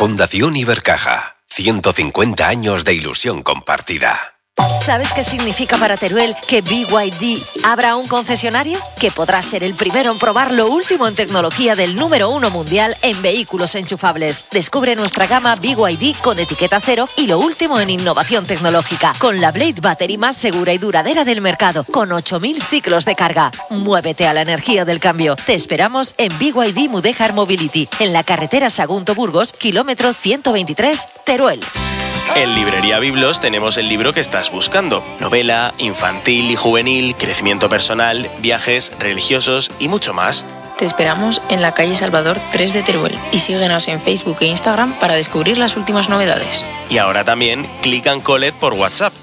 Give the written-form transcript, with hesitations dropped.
Fundación Ibercaja. 150 años de ilusión compartida. ¿Sabes qué significa para Teruel que BYD abra un concesionario? Que podrás ser el primero en probar lo último en tecnología del número 1 mundial en vehículos enchufables. Descubre nuestra gama BYD con etiqueta cero y lo último en innovación tecnológica, con la Blade Battery más segura y duradera del mercado, con 8.000 ciclos de carga. Muévete a la energía del cambio. Te esperamos en BYD Mudéjar Mobility, en la carretera Sagunto-Burgos, kilómetro 123, Teruel. En Librería Biblos tenemos el libro que estás buscando. Novela, infantil y juvenil, crecimiento personal, viajes, religiosos y mucho más. Te esperamos en la calle Salvador 3 de Teruel y síguenos en Facebook e Instagram para descubrir las últimas novedades. Y ahora también Click and Collect por WhatsApp.